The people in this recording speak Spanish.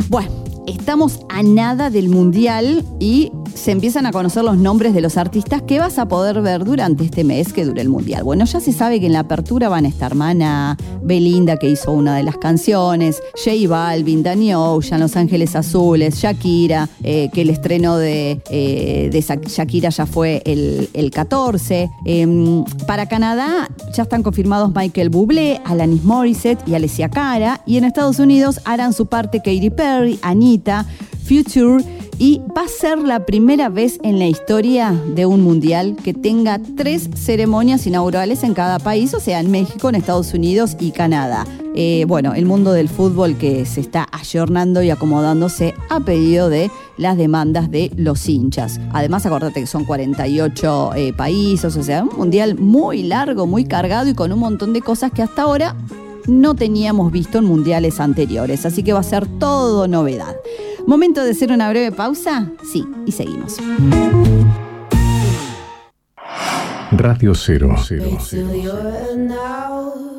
Bueno, estamos a nada del Mundial y se empiezan a conocer los nombres de los artistas que vas a poder ver durante este mes que dura el Mundial. Bueno, ya se sabe que en la apertura van a estar Maná, Belinda, que hizo una de las canciones, J Balvin, Danny Ocean, Los Ángeles Azules, Shakira, que el estreno de Shakira ya fue el 14. Para Canadá ya están confirmados Michael Bublé, Alanis Morissette y Alessia Cara. Y en Estados Unidos harán su parte Katy Perry, Anita, Future. Y va a ser la primera vez en la historia de un mundial que tenga 3 ceremonias inaugurales en cada país, o sea, en México, en Estados Unidos y Canadá. Bueno, el mundo del fútbol que se está ayornando y acomodándose a pedido de las demandas de los hinchas. Además, acordate que son 48 países, o sea, un mundial muy largo, muy cargado y con un montón de cosas que hasta ahora no teníamos visto en mundiales anteriores. Así que va a ser todo novedad. ¿Momento de hacer una breve pausa? Sí, y seguimos. Radio 0.